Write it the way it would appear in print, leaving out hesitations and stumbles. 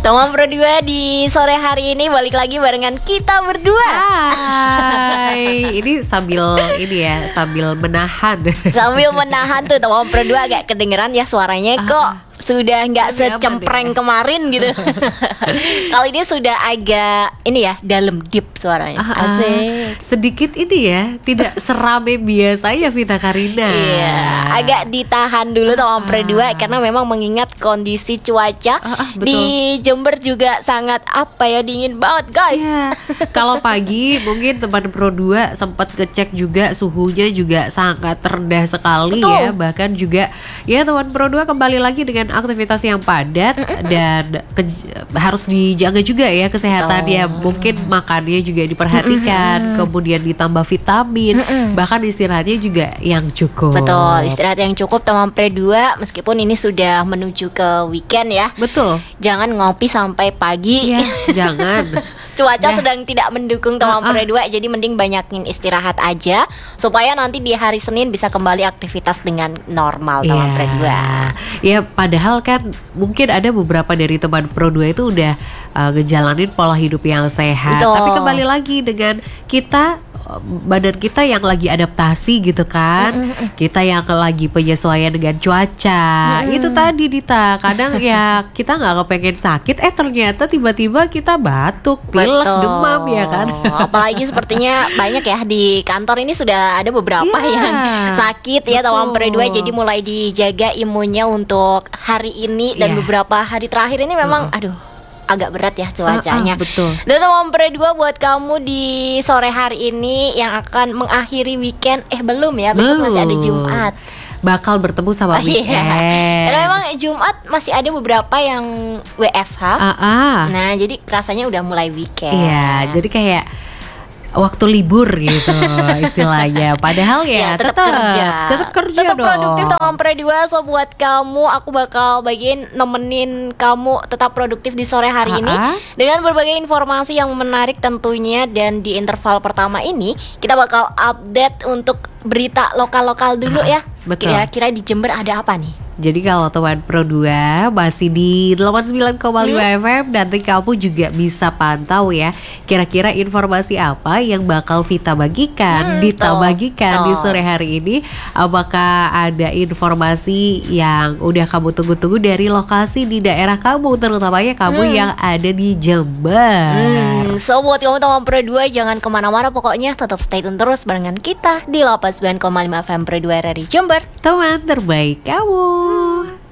Teman berdua di sore hari ini balik lagi barengan kita berdua. Hai, ini sambil menahan. Sambil menahan tuh teman berdua agak kedengeran ya suaranya kok sudah nggak secempreng kemarin gitu. Kali ini sudah agak ini ya dalam deep suaranya. Asik. Sedikit ini ya, tidak serame biasanya Vita Karina. Iya, agak ditahan dulu teman berdua karena memang mengingat kondisi cuaca di Jember juga sangat dingin banget guys. Yeah. Kalau pagi mungkin teman Pro 2 sempat ngecek juga suhunya juga sangat rendah sekali. Betul. Ya. Bahkan juga ya teman Pro 2 kembali lagi dengan aktivitas yang padat dan harus dijaga juga ya kesehatannya. Mungkin makannya juga diperhatikan, kemudian ditambah vitamin, bahkan istirahatnya juga yang cukup. Betul, istirahat yang cukup teman Pro 2 meskipun ini sudah menuju ke weekend ya. Betul. Jangan ngopi sampai pagi. Ya, jangan. Cuaca sedang tidak mendukung teman Pro 2, jadi mending banyakin istirahat aja supaya nanti di hari Senin bisa kembali aktivitas dengan normal teman Pro 2. Ya, padahal kan mungkin ada beberapa dari teman Pro 2 itu udah ngejalanin pola hidup yang sehat. Betul. Tapi kembali lagi dengan kita, badan kita yang lagi adaptasi gitu kan, kita yang lagi penyesuaian dengan cuaca. Itu tadi Dita, kadang ya kita nggak kepengen sakit, ternyata tiba-tiba kita batuk, pilek, demam ya kan. Apalagi sepertinya banyak ya di kantor ini sudah ada beberapa yang sakit ya teman Pro 2, jadi mulai dijaga imunnya untuk hari ini dan beberapa hari terakhir ini memang agak berat ya cuacanya. Betul. Dan teman Pro 2 buat kamu di sore hari ini yang akan mengakhiri weekend, belum ya, besok masih ada Jumat. Bakal bertemu sama weekend. Karena memang Jumat masih ada beberapa yang WFH. Nah, jadi rasanya udah mulai weekend. Iya, jadi kayak waktu libur gitu istilahnya. Padahal ya tetap kerja tetap dong. Produktif teman Pro 2. So buat kamu aku bakal nemenin kamu tetap produktif di sore hari ini dengan berbagai informasi yang menarik tentunya. Dan di interval pertama ini kita bakal update untuk berita lokal-lokal dulu ya. Betul. Kira-kira di Jember ada apa nih? Jadi kalau teman Pro 2 masih di 89,5 FM, nanti kamu juga bisa pantau ya kira-kira informasi apa yang bakal Vita bagikan, Dita bagikan di sore hari ini. Apakah ada informasi yang udah kamu tunggu-tunggu dari lokasi di daerah kamu, terutamanya kamu yang ada di Jember. So buat kamu teman Pro 2 jangan kemana-mana, pokoknya tetap stay tune terus barengan kita di 89,5 FM Pro 2 dari Jember, teman terbaik kamu.